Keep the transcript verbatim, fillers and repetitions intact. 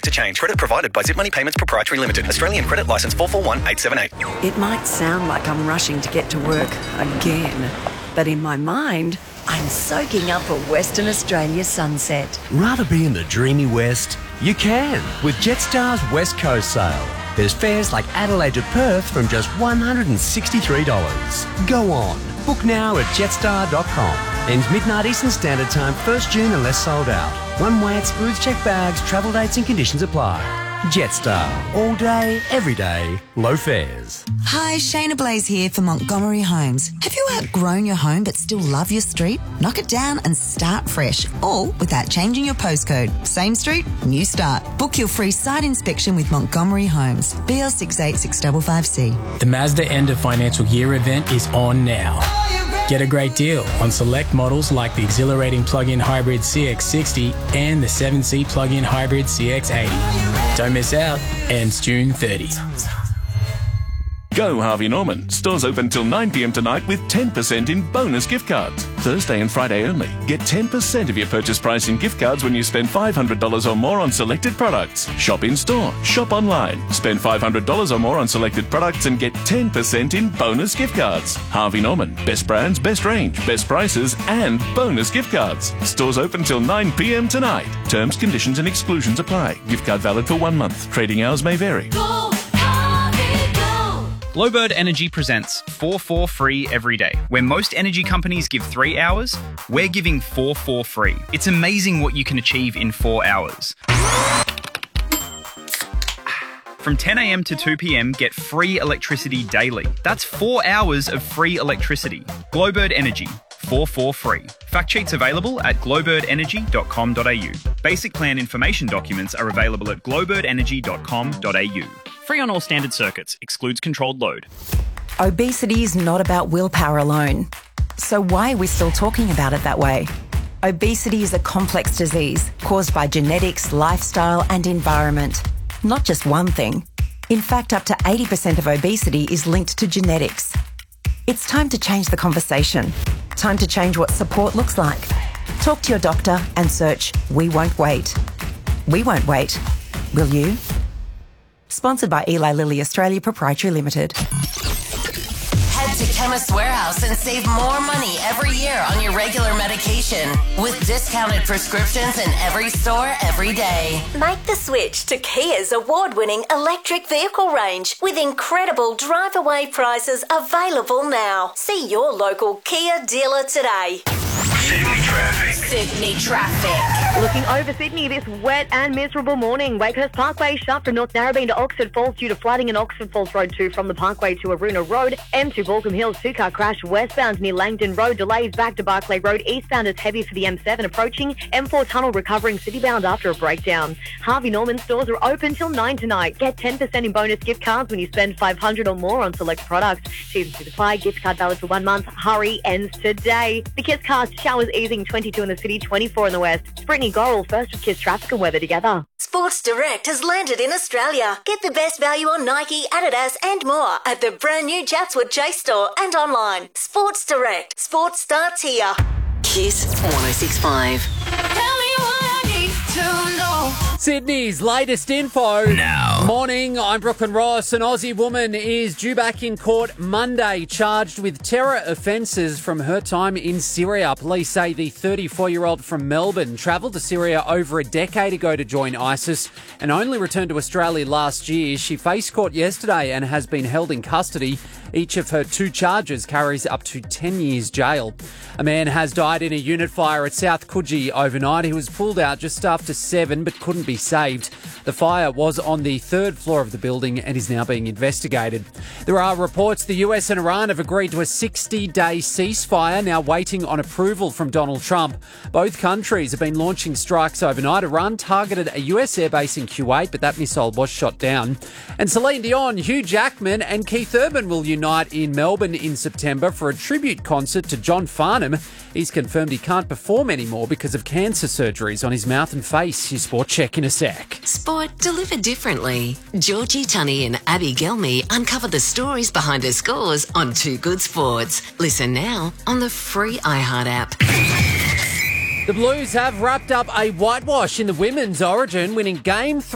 To change. Credit provided by Zip Money Payments Proprietary Limited. Australian credit licence four four one eight seven eight. It might sound like I'm rushing to get to work again, but in my mind, I'm soaking up a Western Australia sunset. Rather be in the dreamy West? You can with Jetstar's West Coast sale. There's fares like Adelaide to Perth from just one hundred sixty-three dollars. Go on. Book now at jetstar dot com. Ends midnight Eastern Standard Time, first of June unless sold out. One way at Smooth Check bags, travel dates and conditions apply. Jetstar. All day, every day, low fares. Hi, Shayna Blaze here for Montgomery Homes. Have you outgrown your home but still love your street? Knock it down and start fresh, all without changing your postcode. Same street, new start. Book your free site inspection with Montgomery Homes. B L six eight six five five C. The Mazda End of Financial Year event is on now. Get a great deal on select models like the exhilarating plug-in hybrid C X sixty and the seven-seat plug-in hybrid C X eighty. Don't miss out. Ends June thirtieth. Go Harvey Norman. Stores open till nine p m tonight with ten percent in bonus gift cards. Thursday and Friday only. Get ten percent of your purchase price in gift cards when you spend five hundred dollars or more on selected products. Shop in store. Shop online. Spend five hundred dollars or more on selected products and get ten percent in bonus gift cards. Harvey Norman. Best brands, best range, best prices and bonus gift cards. Stores open till nine p m tonight. Terms, conditions and exclusions apply. Gift card valid for one month. Trading hours may vary. Glowbird Energy presents four four free every day. Where most energy companies give three hours, we're giving four four free. It's amazing what you can achieve in four hours. From ten a m to two p m, get free electricity daily. That's four hours of free electricity. Glowbird Energy, four four free. Fact sheets available at glowbird energy dot com dot a u. Basic plan information documents are available at glowbird energy dot com dot a u. Free on all standard circuits. Excludes controlled load. Obesity is not about willpower alone. So why are we still talking about it that way? Obesity is a complex disease caused by genetics, lifestyle and environment. Not just one thing. In fact, up to eighty percent of obesity is linked to genetics. It's time to change the conversation. Time to change what support looks like. Talk to your doctor and search We Won't Wait. We won't wait. Will you? Sponsored by Eli Lilly Australia Proprietary Limited. Head to Chemist Warehouse and save more money every year on your regular medication with discounted prescriptions in every store every day. Make the switch to Kia's award-winning electric vehicle range with incredible drive-away prices available now. See your local Kia dealer today. Sydney traffic. Sydney traffic. Looking over Sydney this wet and miserable morning. Wakehurst Parkway shut from North Narrabeen to Oxford Falls due to flooding in Oxford Falls Road two from the Parkway to Aruna Road. M two Balcombe Hills two-car crash westbound near Langdon Road. Delays back to Barclay Road. Eastbound is heavy for the M seven approaching. M four tunnel recovering citybound after a breakdown. Harvey Norman stores are open till nine tonight. Get ten percent in bonus gift cards when you spend five hundred dollars or more on select products. Season to apply. Gift card valid for one month. Hurry ends today. The Kiss Cast showers easing, twenty-two in the city, twenty-four in the west. Brittany Gorrell first with Kiss traffic and weather together. Sports Direct has landed in Australia. Get the best value on Nike, Adidas and more at the brand new Chatswood Chase store and online. Sports Direct. Sports starts here. Kiss one oh six point five. Tell me what I need to know. Sydney's latest info. Now. Morning, I'm Brooklyn Ross. An Aussie woman is due back in court Monday, charged with terror offences from her time in Syria. Police say the thirty-four-year-old from Melbourne travelled to Syria over a decade ago to join ISIS and only returned to Australia last year. She faced court yesterday and has been held in custody. Each of her two charges carries up to ten years jail. A man has died in a unit fire at South Coogee overnight. He was pulled out just after seven but couldn't be saved. The fire was on the third floor of the building and is now being investigated. There are reports the U S and Iran have agreed to a sixty-day ceasefire, now waiting on approval from Donald Trump. Both countries have been launching strikes overnight. Iran targeted a U S airbase in Kuwait, but that missile was shot down. And Celine Dion, Hugh Jackman and Keith Urban will unite in Melbourne in September for a tribute concert to John Farnham. He's confirmed he can't perform anymore because of cancer surgeries on his mouth and face. Your sport check in a sec. Sport delivered differently. Georgie Tunney and Abby Gelmy uncover the stories behind her scores on Two Good Sports. Listen now on the free iHeart app. The Blues have wrapped up a whitewash in the women's Origin, winning game three.